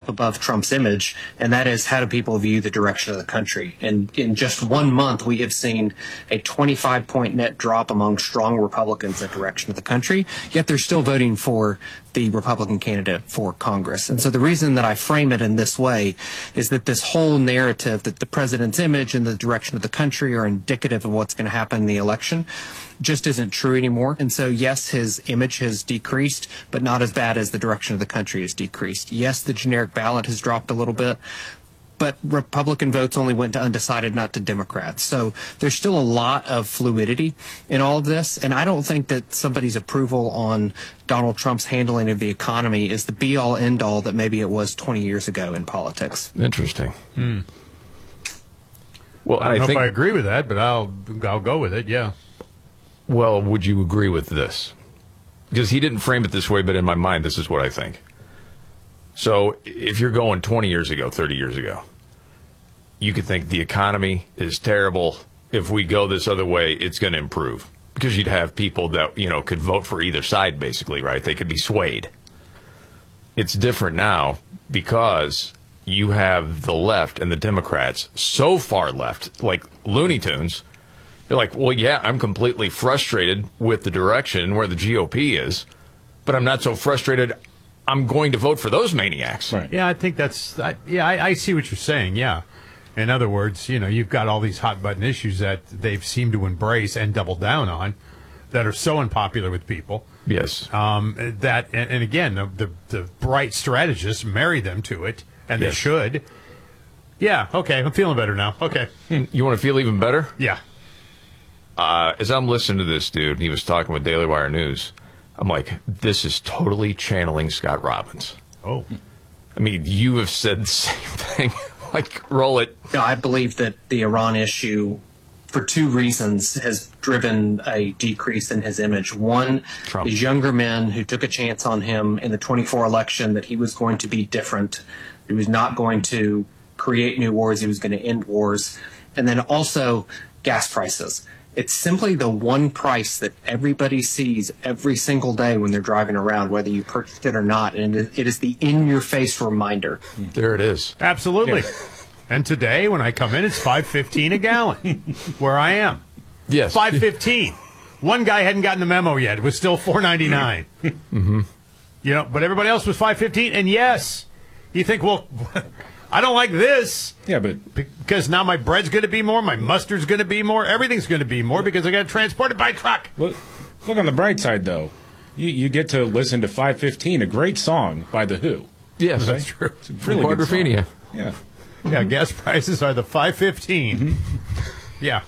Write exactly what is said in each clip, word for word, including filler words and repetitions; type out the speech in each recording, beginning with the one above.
above Trump's image, and that is, how do people view the direction of the country? And in just one month, we have seen a twenty-five point net drop among strong Republicans in the direction of the country, yet they're still voting for the Republican candidate for Congress. And so the reason that I frame it in this way is that this whole narrative that the president's image and the direction of the country are indicative of what's going to happen in the election just isn't true anymore. And so, yes, his image has decreased, but not as bad as the direction of the country has decreased. Yes, the generic ballot has dropped a little bit, but Republican votes only went to undecided, not to Democrats. So there's still a lot of fluidity in all of this, and I don't think that somebody's approval on Donald Trump's handling of the economy is the be-all, end-all that maybe it was twenty years ago in politics. Interesting. Hmm. Well, I don't I know think, if I agree with that, but I'll I'll go with it, yeah. Well, would you agree with this? Because he didn't frame it this way, but in my mind, this is what I think. So if you're going twenty years ago, thirty years ago, you could think the economy is terrible. If we go this other way, it's going to improve. Because you'd have people that, you know, could vote for either side, basically, right? They could be swayed. It's different now because you have the left and the Democrats so far left, like Looney Tunes. They're like, well, yeah, I'm completely frustrated with the direction where the G O P is, but I'm not so frustrated I'm going to vote for those maniacs. Right. Yeah, I think that's, I, yeah, I, I see what you're saying, yeah. In other words, you know, you've got all these hot-button issues that they've seemed to embrace and double down on that are so unpopular with people. Yes. Um, that, and, and again, the, the, the bright strategists marry them to it, and Yes. they should. Yeah, okay, I'm feeling better now. Okay. You want to feel even better? Yeah. Uh, as I'm listening to this dude, he was talking with Daily Wire News. I'm like, this is totally channeling Scott Robbins. Oh. I mean, you have said the same thing. Like, roll it. You know, I believe that the Iran issue, for two reasons, has driven a decrease in his image. One Trump. is younger men who took a chance on him in the twenty-four election that he was going to be different. He was not going to create new wars. He was going to end wars. And then also gas prices. It's simply the one price that everybody sees every single day when they're driving around, whether you purchased it or not. And it is the in-your-face reminder. There it is. Absolutely. Yeah. And today, when I come in, it's five fifteen a gallon, where I am. Yes. five fifteen. One guy hadn't gotten the memo yet. It was still four ninety-nine. Mm-hmm. You know, but everybody else was five fifteen. And yes, you think, well, I don't like this. Yeah, but because now my bread's going to be more, my mustard's going to be more, everything's going to be more because I got to transport it by truck. Look, look on the bright side, though. You you get to listen to five fifteen, a great song by The Who. Yes, that's true. It's a really good song. Quadrophenia. Yeah. Yeah, gas prices are the five fifteen. Mm-hmm. Yeah.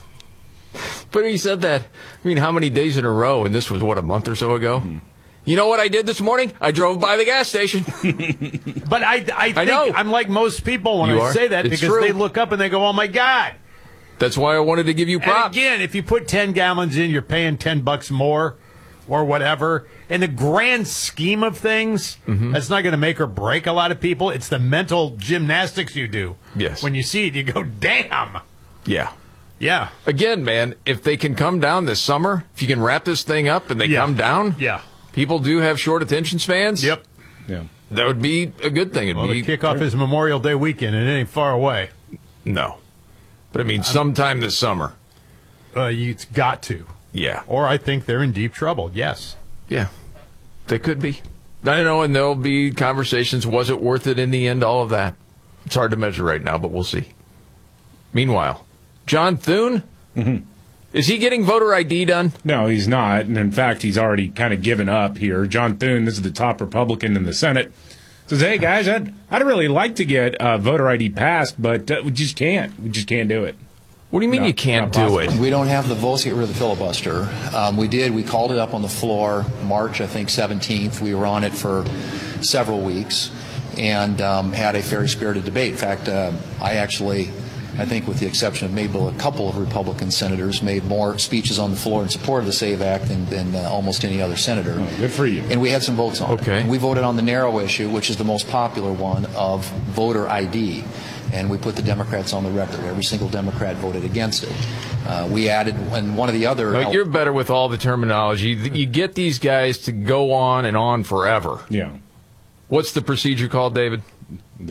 But he said that, I mean, how many days in a row, and this was, what, a month or so ago? Mm-hmm. You know what I did this morning? I drove by the gas station. But I, I think I know. I'm like most people when You I are. say that It's because true. they look up and they go, oh, my God. That's why I wanted to give you props. And again, if you put ten gallons in, you're paying ten bucks more or whatever. In the grand scheme of things, mm-hmm. that's not going to make or break a lot of people. It's the mental gymnastics you do. Yes. When you see it, you go, damn. Yeah. Yeah. Again, man, if they can come down this summer, if you can wrap this thing up and they Yeah. come down, Yeah. people do have short attention spans. Yep. Yeah. That would be a good thing. It'd Well, be, the kickoff is Memorial Day weekend, and it ain't far away. No. But I mean, sometime this summer. Uh, you, it's got to. Yeah. Or I think they're in deep trouble. Yes. Yeah. They could be. I know, and there'll be conversations. Was it worth it in the end? All of that. It's hard to measure right now, but we'll see. Meanwhile, John Thune? Mm-hmm. Is he getting voter I D done? No, he's not. And in fact, he's already kind of given up here. John Thune, this is the top Republican in the Senate, says, hey, guys, I'd, I'd really like to get uh, voter I D passed, but uh, we just can't. We just can't do it. What do you mean No, you can't not do it? We don't have the votes to get rid of the filibuster. Um, we did. We called it up on the floor March, I think, seventeenth. We were on it for several weeks and um, had a very spirited debate. In fact, uh, I actually, I think with the exception of maybe a couple of Republican senators, made more speeches on the floor in support of the SAVE Act than, than uh, almost any other senator. Oh, good for you. And we had some votes on Okay. it. And we voted on the narrow issue, which is the most popular one, of voter I D. And we put the Democrats on the record. Every single Democrat voted against it. Uh, we added, and one of the other... No, you're better with all the terminology. You get these guys to go on and on forever. Yeah. What's the procedure called, David?